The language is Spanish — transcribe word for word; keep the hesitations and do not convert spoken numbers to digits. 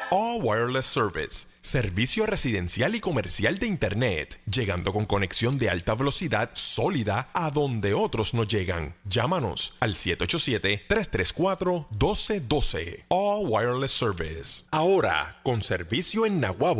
All Wireless Service, servicio residencial y comercial de Internet, llegando con conexión de alta velocidad sólida a donde otros no llegan. Llámanos al siete ocho siete, tres tres cuatro, uno dos uno dos. All Wireless Service. Ahora, con servicio en Naguabo.